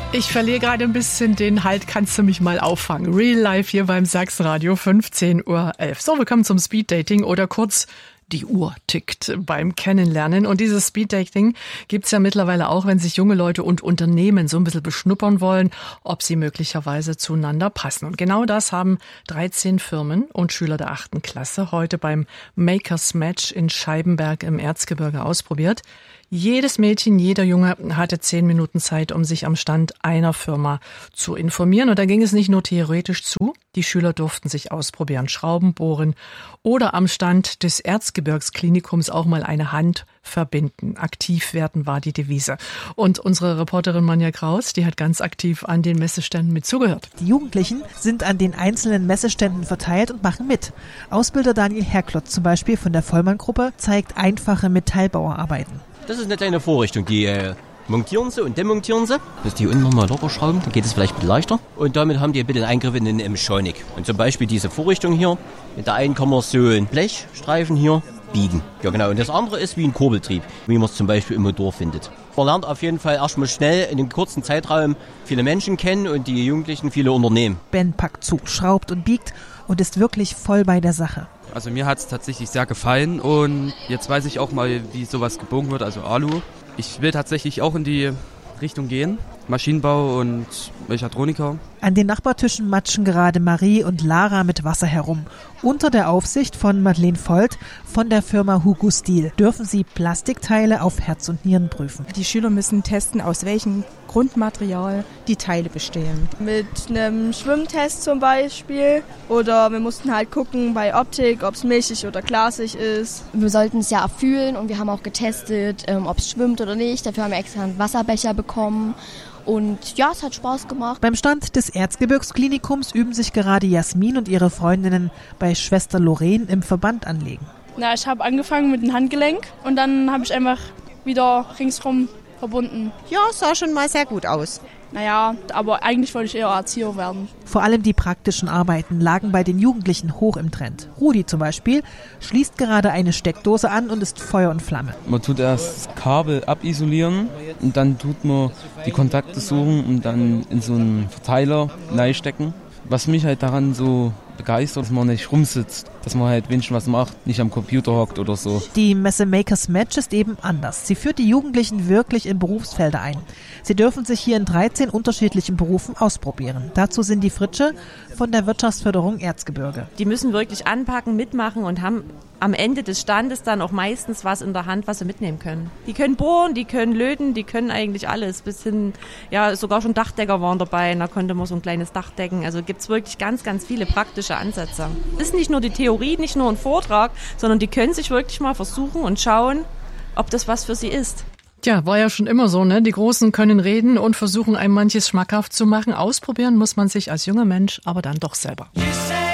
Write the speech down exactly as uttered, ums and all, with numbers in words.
Ich verliere gerade ein bisschen den Halt, kannst du mich mal auffangen. Real Life hier beim Sachsenradio, fünfzehn Uhr elf. So, willkommen zum Speeddating oder kurz die Uhr tickt beim Kennenlernen. Und dieses Speeddating gibt's ja mittlerweile auch, wenn sich junge Leute und Unternehmen so ein bisschen beschnuppern wollen, ob sie möglicherweise zueinander passen. Und genau das haben dreizehn Firmen und Schüler der achten Klasse heute beim Makers Match in Scheibenberg im Erzgebirge ausprobiert. Jedes Mädchen, jeder Junge hatte zehn Minuten Zeit, um sich am Stand einer Firma zu informieren. Und da ging es nicht nur theoretisch zu. Die Schüler durften sich ausprobieren, Schrauben bohren oder am Stand des Erzgebirgsklinikums auch mal eine Hand verbinden. Aktiv werden war die Devise. Und unsere Reporterin Manja Kraus, die hat ganz aktiv an den Messeständen mit zugehört. Die Jugendlichen sind an den einzelnen Messeständen verteilt und machen mit. Ausbilder Daniel Herklotz zum Beispiel von der Vollmann-Gruppe zeigt einfache Metallbauerarbeiten. Das ist eine kleine Vorrichtung, die äh, montieren sie und demontieren sie. Bis die unten nochmal locker schrauben, dann geht es vielleicht ein bisschen leichter. Und damit haben die ein bisschen Eingriff in den Mechanik. Und zum Beispiel diese Vorrichtung hier, mit der einen kann man so einen Blechstreifen hier biegen. Ja genau, und das andere ist wie ein Kurbeltrieb, wie man es zum Beispiel im Motor findet. Man lernt auf jeden Fall erstmal schnell in einem kurzen Zeitraum viele Menschen kennen und die Jugendlichen viele Unternehmen. Ben packt zu, schraubt und biegt und ist wirklich voll bei der Sache. Also mir hat es tatsächlich sehr gefallen und jetzt weiß ich auch mal, wie sowas gebogen wird, also Alu. Ich will tatsächlich auch in die Richtung gehen, Maschinenbau und Mechatroniker. An den Nachbartischen matschen gerade Marie und Lara mit Wasser herum. Unter der Aufsicht von Madeleine Volt von der Firma Hugo Stil dürfen sie Plastikteile auf Herz und Nieren prüfen. Die Schüler müssen testen, aus welchem Grundmaterial die Teile bestehen. Mit einem Schwimmtest zum Beispiel oder wir mussten halt gucken bei Optik, ob es milchig oder glasig ist. Wir sollten es ja fühlen und wir haben auch getestet, ähm, ob es schwimmt oder nicht. Dafür haben wir extra einen Wasserbecher bekommen. Und ja, es hat Spaß gemacht. Beim Stand des Erzgebirgsklinikums üben sich gerade Jasmin und ihre Freundinnen bei Schwester Lorraine im Verband anlegen. Na, ich habe angefangen mit dem Handgelenk und dann habe ich einfach wieder ringsrum verbunden. Ja, sah schon mal sehr gut aus. Naja, aber eigentlich wollte ich eher Erzieher werden. Vor allem die praktischen Arbeiten lagen bei den Jugendlichen hoch im Trend. Rudi zum Beispiel schließt gerade eine Steckdose an und ist Feuer und Flamme. Man tut erst das Kabel abisolieren und dann tut man die Kontakte suchen und dann in so einen Verteiler reinstecken. Was mich halt daran so begeistert, dass man nicht rumsitzt, dass man halt wenigstens was macht, nicht am Computer hockt oder so. Die Messe Makers Match ist eben anders. Sie führt die Jugendlichen wirklich in Berufsfelder ein. Sie dürfen sich hier in dreizehn unterschiedlichen Berufen ausprobieren. Dazu sind die Fritsche von der Wirtschaftsförderung Erzgebirge. Die müssen wirklich anpacken, mitmachen und haben am Ende des Standes dann auch meistens was in der Hand, was sie mitnehmen können. Die können bohren, die können löten, die können eigentlich alles. Bis hin, ja, sogar schon Dachdecker waren dabei, da konnte man so ein kleines Dach decken. Also gibt's wirklich ganz, ganz viele praktische Ansätze. Es ist nicht nur die Theorie, nicht nur ein Vortrag, sondern die können sich wirklich mal versuchen und schauen, ob das was für sie ist. Tja, war ja schon immer so, ne? Die Großen können reden und versuchen, einem manches schmackhaft zu machen. Ausprobieren muss man sich als junger Mensch aber dann doch selber.